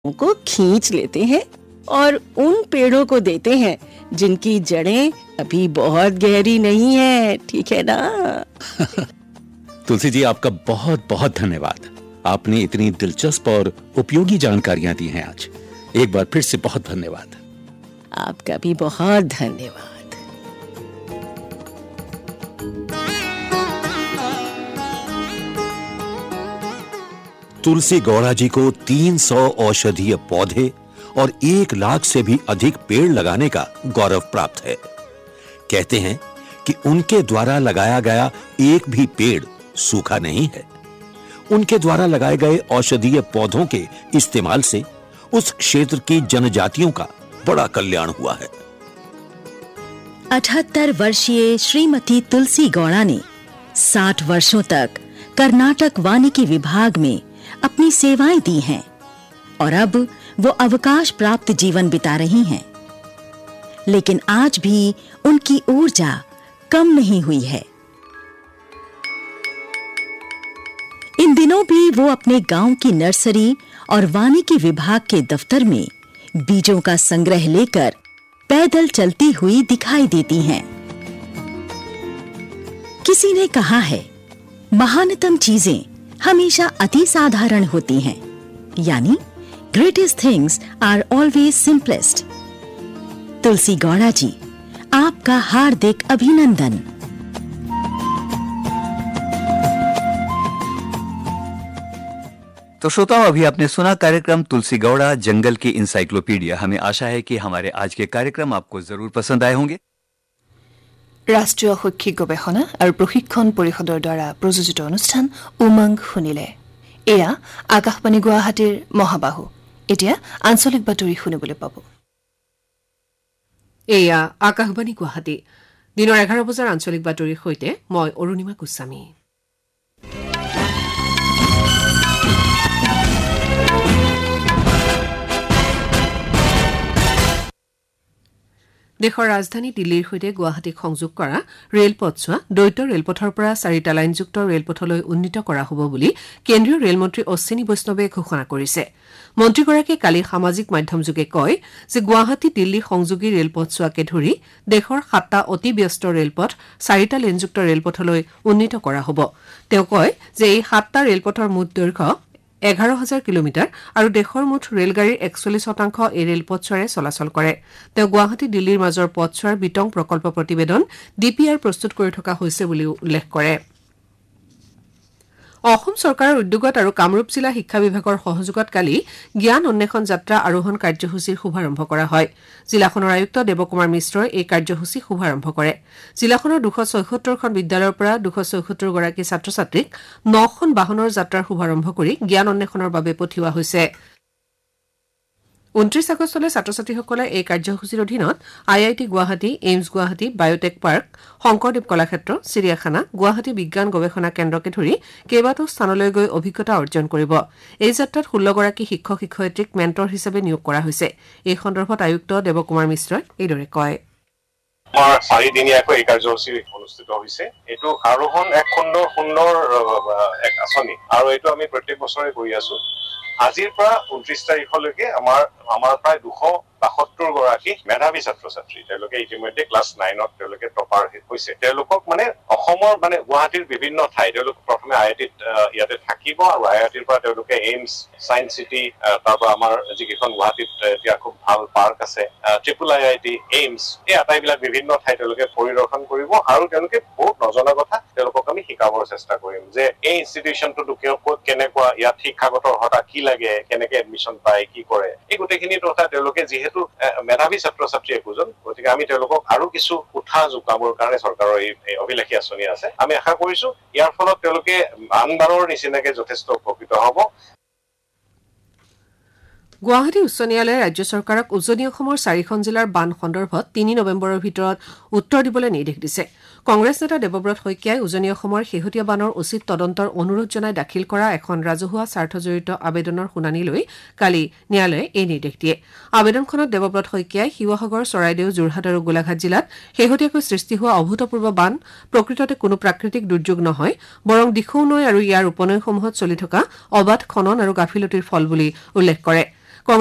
को खींच लेते हैं और उन पेड़ों को देते हैं जिनकी जड़ें अभी बहुत गहरी नहीं है, ठीक है ना? तुलसी जी, आपका बहुत बहुत धन्यवाद। आपने इतनी दिलचस्प और उपयोगी जानकारियां दी हैं आज। एक बार फिर से बहुत धन्यवाद। आपका भी बहुत धन्यवाद। तुलसी गौड़ा जी को 300 औषधीय पौधे और 1 लाख से भी अधिक पेड़ लगाने का गौरव प्राप्त है। कहते हैं कि उनके द्वारा लगाया गया एक भी पेड़ सूखा नहीं है। उनके द्वारा लगाए गए औषधीय पौधों के इस्तेमाल से उस क्षेत्र की जनजातियों का बड़ा कल्याण हुआ है। 78 वर्षीय श्रीमती तुलसी गौड़ा ने 60 वर्षों तक कर्नाटक वानिकी विभाग में अपनी सेवाएं दी हैं और अब वो अवकाश प्राप्त जीवन बिता रही हैं। लेकिन आज भी उनकी ऊर्जा कम नहीं हुई है। इन दिनों भी वो अपने गांव की नर्सरी और वानिकी विभाग के दफ्तर में बीजों का संग्रह लेकर पैदल चलती हुई दिखाई देती हैं। किसी ने कहा है, महानतम चीजें हमेशा अति साधारण होती हैं, यानी greatest things are always simplest. तुलसी गौड़ा जी, आपका हार्दिक अभिनंदन। तो श्रोताओं, अभी आपने सुना कार्यक्रम तुलसी गौड़ा जंगल की इंसाइक्लोपीडिया। हमें आशा है कि हमारे आज के कार्यक्रम आपको जरूर पसंद आए होंगे। ৰাষ্ট্ৰীয় শৈক্ষিক গৱেষণা আৰু প্ৰশিক্ষণ পৰিষদৰ দ্বাৰা প্ৰযোজিত অনুষ্ঠান উমংগ শুনিলে। এয়া আকাশবাণী গুৱাহাটীৰ মহাবাহু। এতিয়া আঞ্চলিক বাতৰি শুনিবলৈ পাব। এয়া আকাশবাণী গুৱাহাটী। দিনৰ 11 বজাৰ আঞ্চলিক বাতৰিৰ সৈতে মই অৰুণিমা গোস্বামী। দেশৰ ৰাজধানী দিল্লীৰ সৈতে গুৱাহাটীক সংযোগ কৰা ৰেলপথছোৱা দ্বৈত ৰেলপথৰ পৰা 4টা লাইনযুক্ত ৰেলপথলৈ উন্নীত কৰা হ'ব বুলি কেন্দ্ৰীয় ৰেলমন্ত্ৰী অশ্বিনী বৈষ্ণৱে ঘোষণা কৰিছে। মন্ত্ৰীগৰাকীয়ে কালি সামাজিক মাধ্যমযোগে কয় যে গুৱাহাটী দিল্লী সংযোগী ৰেলপথছোৱাকে ধৰি দেশৰ 7টা অতি ব্যস্ত ৰেলপথ 4টা লেনযুক্ত ৰেলপথলৈ উন্নীত কৰা হ'ব। তেওঁ কয় যে এই 7টা ৰেলপথৰ মুঠ দৈৰ্ঘ্য 11,000 কিলোমিটাৰ আৰু দেশৰ মুঠ ৰেলগাড়ীৰ 41% এই ৰেলপথছোৱাৰে চলাচল কৰে। তেওঁ গুৱাহাটী দিল্লীৰ মাজৰ পথছোৱাৰ বিতং প্ৰকল্প প্ৰতিবেদন DPR প্ৰস্তুত কৰি থকা হৈছে বুলি উল্লেখ কৰে। অসম চৰকাৰৰ উদ্যোগত আৰু কামৰূপ জিলা শিক্ষা বিভাগৰ সহযোগত কালি জ্ঞান অন্বেষণ যাত্ৰা আৰোহণ কাৰ্যসূচীৰ শুভাৰম্ভ কৰা হয়। জিলাখনৰ আয়ুক্ত দেৱকুমাৰ মিশ্ৰই এই কাৰ্যসূচী শুভাৰম্ভ কৰে। জিলাখনৰ 274খন বিদ্যালয়ৰ পৰা 274 গৰাকী ছাত্ৰ ছাত্ৰীক 9খন বাহনৰ যাত্ৰাৰ শুভাৰম্ভ কৰি জ্ঞান অন্বেষণৰ বাবে পঠিওৱা হৈছে। 29 আগষ্টলৈ ছাত্ৰ ছাত্ৰীসকলে এই কাৰ্যসূচীৰ অধীনত IIT Guwahati, AIIMS Guwahati, biotech park, Sankardev Kalakshetra, চিৰিয়াখানা, গুৱাহাটী বিজ্ঞান গৱেষণা কেন্দ্ৰকে ধৰি কেইবাটাও স্থানলৈ গৈ অভিজ্ঞতা অৰ্জন কৰিব। এই যাত্ৰাত 16 গৰাকী শিক্ষক শিক্ষয়িত্ৰীক মেণ্টৰ হিচাপে নিয়োগ কৰা হৈছে। এই সন্দৰ্ভত আয়ুক্ত দেৱকুমাৰ মিশ্ৰই এইদৰে কয়। আমাৰ 4দিনীয়াকৈ এই কাৰ্যসূচী অনুষ্ঠিত হৈছে। এইটো আৰোহণ এক সুন্দৰ এক আঁচনি আৰু এইটো আমি প্ৰত্যেক বছৰে কৰি আছো। আজিৰ পৰা 29 তাৰিখলৈকে আমাৰ প্ৰায় 272 গৰাকী মেধাৱী ছাত্ৰ ছাত্ৰী, তেওঁলোকে ইতিমধ্যে ক্লাছ 9ত তেওঁলোকে টপাৰ হৈছে। তেওঁলোকক অসমৰ গুৱাহাটীৰ বিভিন্ন ঠাই তেওঁলোক প্ৰথমে IITত ইয়াতে থাকিব আৰু IITৰ পৰা তেওঁলোকে এইমছ, ছায়েন্স চিটি, তাৰ পৰা আমাৰ যিকেইখন গুৱাহাটীত এতিয়া খুব ভাল পাৰ্ক আছে, IIT, এইমছ, এই আটাইবিলাক বিভিন্ন ঠাই তেওঁলোকে পৰিদৰ্শন কৰিব আৰু তেওঁলোকে বহুত নজনা কথা তেওঁলোকক আমি শিকাবৰ চেষ্টা কৰিম যে এই ইনষ্টিটিউচনটো ক'ত কেনেকুৱা, ইয়াত শিক্ষাগত অৰ্হতা কি লাগে, কেনেকে এডমিশ্যন পায়, কি কৰে, এই গোটেইখিনি কথা তেওঁলোকে যিহেতু মেধাৱী ছাত্ৰ ছাত্ৰী একোজন, গতিকে আমি তেওঁলোকক আৰু কিছু উৎসাহ যোগাবৰ কাৰণে চৰকাৰৰ এই অভিলাষী আঁচনি আছে। আমি আশা কৰিছো ইয়াৰ ফলত তেওঁলোকে আনবাৰৰ নিচিনাকে যথেষ্ট উপকৃত হ'ব। গুৱাহাটী উচ্চ ন্যায়ালয়ে ৰাজ্য চৰকাৰক উজনি অসমৰ 4খন জিলাৰ বান সন্দৰ্ভত 3 নৱেম্বৰৰ ভিতৰত উত্তৰ দিবলৈ নিৰ্দেশ দিছে। কংগ্ৰেছ নেতা দেৱব্ৰত শইকীয়াই উজনি অসমৰ শেহতীয়া বানৰ উচিত তদন্তৰ অনুৰোধ জনাই দাখিল কৰা এখন ৰাজহুৱা স্বাৰ্থজড়িত আবেদনৰ শুনানি লৈ কালি ন্যায়ালয়ে এই নিৰ্দেশ দিয়ে। আবেদনখনত দেৱব্ৰত শইকীয়াই শিৱসাগৰ, চৰাইদেউ, যোৰহাট আৰু গোলাঘাট জিলাত শেহতীয়াকৈ সৃষ্টি হোৱা অভূতপূৰ্ব বান প্ৰকৃততে কোনো প্ৰাকৃতিক দুৰ্যোগ নহয়, বৰং দিখৌ নৈ আৰু ইয়াৰ উপনৈসমূহত চলি থকা অবাধ খনন আৰু গাফিলতিৰ ফল বুলি উল্লেখ কৰে।